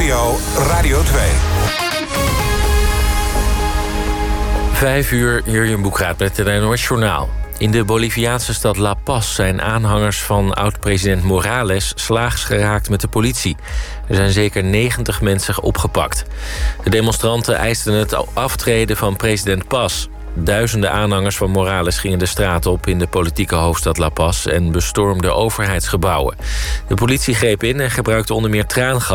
NPO Radio 2. 5 uur, Jurjen Boekraat met het NOS-journaal. In de Boliviaanse stad La Paz zijn aanhangers van oud-president Morales slaags geraakt met de politie. Er zijn zeker 90 mensen opgepakt. De demonstranten eisten het aftreden van president Paz. Duizenden aanhangers van Morales gingen de straat op in de politieke hoofdstad La Paz en bestormden overheidsgebouwen. De politie greep in en gebruikte onder meer traangas